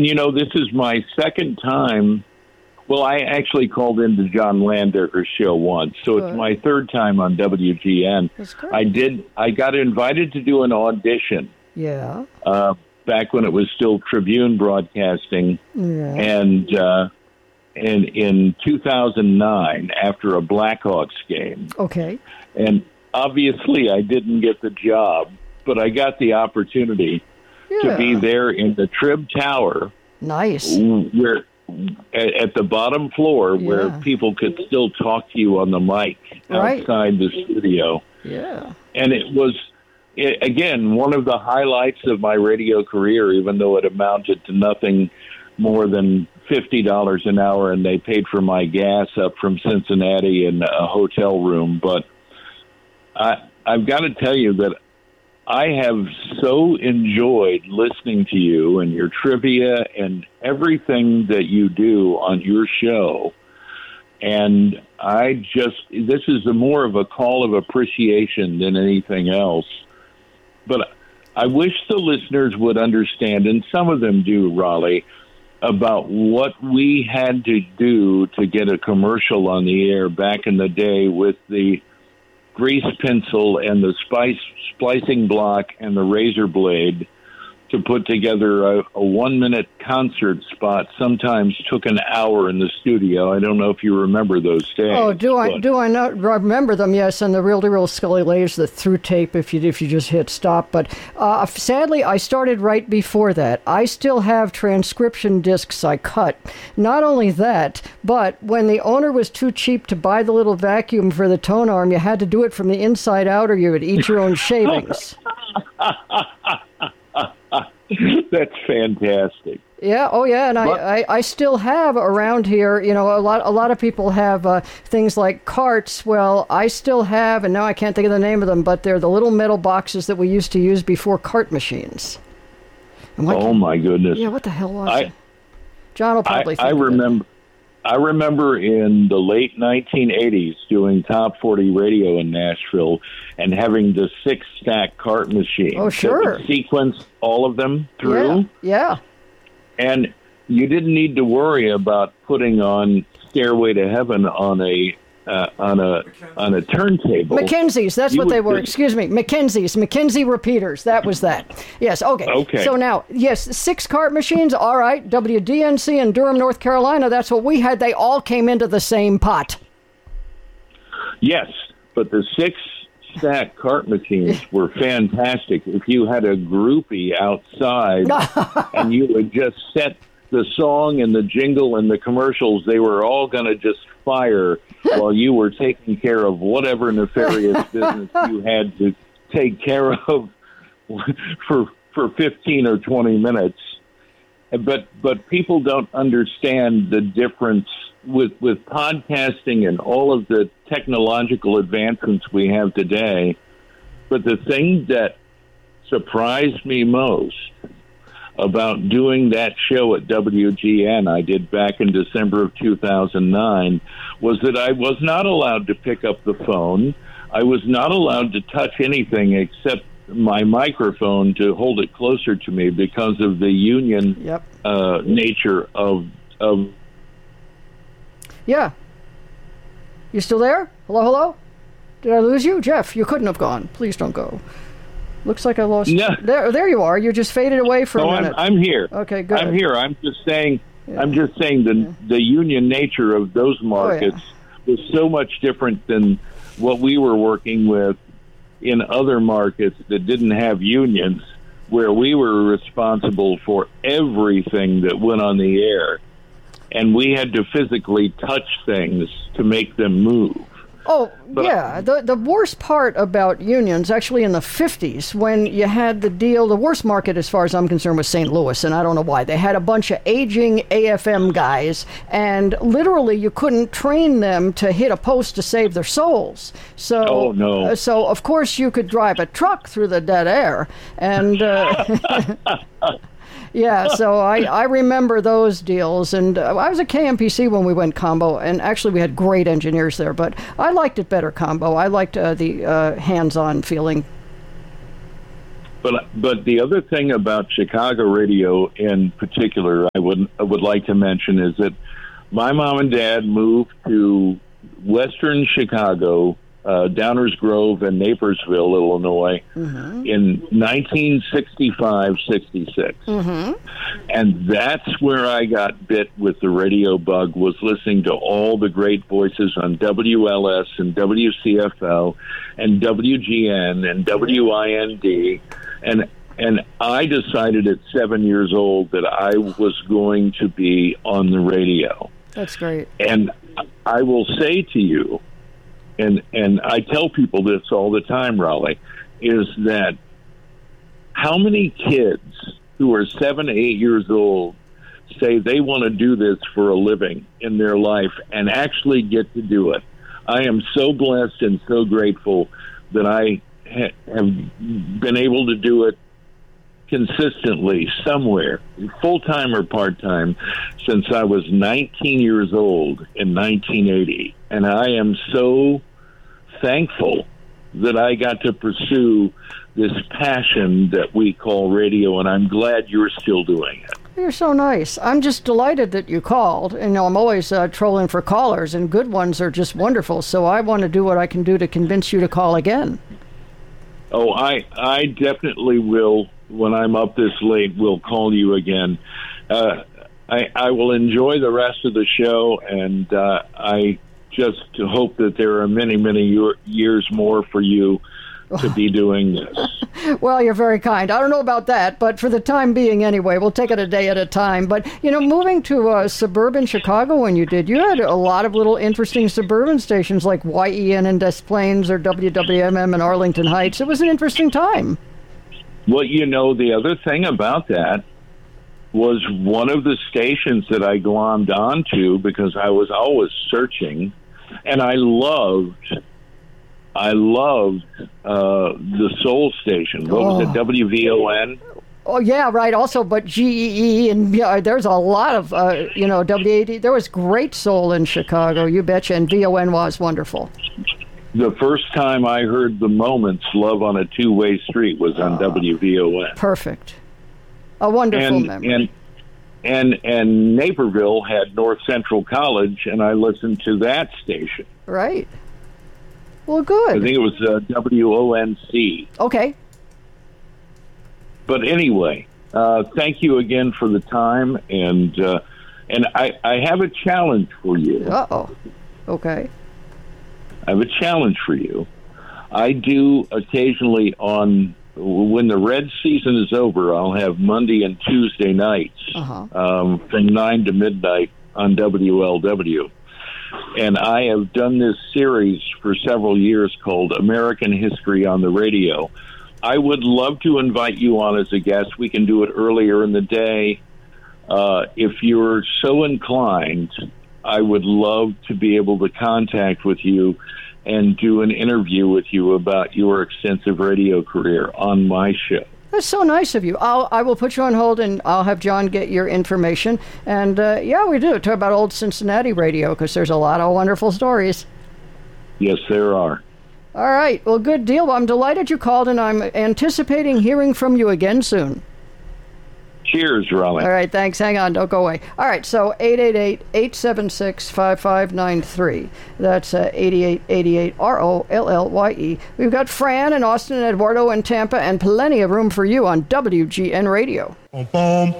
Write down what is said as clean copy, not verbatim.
And, this is my second time. Well, I actually called into John Landecker's show once, so it's my third time on WGN. That's great. I got invited to do an audition. Yeah. Back when it was still Tribune Broadcasting. Yeah. And in 2009, after a Blackhawks game. Okay. And obviously I didn't get the job, but I got the opportunity to be there in the Trib Tower. Nice. Where at the bottom floor where people could still talk to you on the mic outside the studio. Yeah. And it was, again, one of the highlights of my radio career, even though it amounted to nothing more than $50 an hour, and they paid for my gas up from Cincinnati in a hotel room. But I've got to tell you that I have so enjoyed listening to you and your trivia and everything that you do on your show. And this is more of a call of appreciation than anything else. But I wish the listeners would understand, and some of them do, Raleigh, about what we had to do to get a commercial on the air back in the day with the grease pencil and the splicing block and the razor blade to put together a 1-minute concert spot. Sometimes took an hour in the studio. I don't know if you remember those days. Oh, do I not remember them? Yes, and the reel-to-reel Scully layers, the through tape if you just hit stop. But sadly, I started right before that. I still have transcription discs I cut. Not only that, but when the owner was too cheap to buy the little vacuum for the tone arm, you had to do it from the inside out, or you would eat your own shavings. That's fantastic. Yeah. Oh, yeah. And I still have around here, a lot of people have things like carts. Well, I still have, and now I can't think of the name of them, but they're the little metal boxes that we used to use before cart machines. Oh my goodness. Yeah. What the hell was it? John will probably think I remember in the late 1980s doing Top 40 radio in Nashville and having the 6-stack cart machine. Oh, sure. That would sequence all of them through. Yeah. And you didn't need to worry about putting on Stairway to Heaven on a turntable. Mackenzie's, that's what they were. Excuse me, Mackenzie's, Mackenzie repeaters. That was that. Yes. Okay. So now, yes, 6 cart machines. All right. WDNC in Durham, North Carolina. That's what we had. They all came into the same pot. Yes, but the 6-stack cart machines were fantastic. If you had a groupie outside and you would just set the song and the jingle and the commercials, they were all going to just fire while you were taking care of whatever nefarious business you had to take care of for 15 or 20 minutes. But people don't understand the difference with podcasting and all of the technological advancements we have today. But the thing that surprised me most about doing that show at WGN I did back in December of 2009 was that I was not allowed to pick up the phone. I was not allowed to touch anything except my microphone to hold it closer to me because of the union nature of... Yeah. You still there? Hello? Did I lose you? Jeff, you couldn't have gone. Please don't go. Looks like I lost you. There you are. You just faded away for a minute. I'm here. Okay, good. I'm here. I'm just saying the union nature of those markets was so much different than what we were working with in other markets that didn't have unions, where we were responsible for everything that went on the air, and we had to physically touch things to make them move. Oh, yeah. The worst part about unions, actually in the 50s, when you had the worst market as far as I'm concerned was St. Louis, and I don't know why. They had a bunch of aging AFM guys, and literally you couldn't train them to hit a post to save their souls. So, so of course you could drive a truck through the dead air, and... Yeah, so I remember those deals, and I was at KMPC when we went combo, and actually we had great engineers there, but I liked it better combo. I liked the hands-on feeling. But the other thing about Chicago radio in particular, I would like to mention is that my mom and dad moved to Western Chicago, Downers Grove and Naperville, Illinois, in 1965-66. And that's where I got bit with the radio bug, was listening to all the great voices on WLS and WCFL and WGN and WIND. And I decided at 7 years old that I was going to be on the radio. That's great. And I will say to you, and I tell people this all the time, Raleigh, is that how many kids who are 7 to 8 years old say they want to do this for a living in their life and actually get to do it? I am so blessed and so grateful that I have been able to do it consistently somewhere, full-time or part-time, since I was 19 years old in 1980. And I am so thankful that I got to pursue this passion that we call radio, and I'm glad you're still doing it. You're so nice. I'm just delighted that you called. And I'm always trolling for callers, and good ones are just wonderful. So I want to do what I can do to convince you to call again. Oh, I definitely will. When I'm up this late, we'll call you again. I will enjoy the rest of the show, and I just hope that there are many, many years more for you to be doing this. Well, you're very kind. I don't know about that, but for the time being anyway, we'll take it a day at a time. But, moving to suburban Chicago when you did, you had a lot of little interesting suburban stations like YEN in Des Plaines or WWMM in Arlington Heights. It was an interesting time. Well, the other thing about that was one of the stations that I glommed onto because I was always searching, and I loved the soul station. What was it, WVON? Oh, yeah, right. Also, but GEE, and there's a lot of, WAD. There was great soul in Chicago, you betcha, and VON was wonderful. The first time I heard the Moments, Love on a Two-Way Street, was on WVON. Perfect. A wonderful memory. And Naperville had North Central College, and I listened to that station. Right. Well, good. I think it was WONC. Okay. But anyway, thank you again for the time, and I have a challenge for you. Uh-oh. Okay. I have a challenge for you. I do occasionally when the red season is over, I'll have Monday and Tuesday nights from 9 to midnight on WLW. And I have done this series for several years called American History on the Radio. I would love to invite you on as a guest. We can do it earlier in the day. If you're so inclined, I would love to be able to contact with you and do an interview with you about your extensive radio career on my show. That's so nice of you. I will put you on hold, and I'll have John get your information. And, we do talk about old Cincinnati radio, because there's a lot of wonderful stories. Yes, there are. All right. Well, good deal. Well, I'm delighted you called, and I'm anticipating hearing from you again soon. Cheers, Raleigh. All right, thanks. Hang on. Don't go away. All right, so 888-876-5593. That's 8888 ROLLYE. We've got Fran and Austin and Eduardo and Tampa and plenty of room for you on WGN Radio.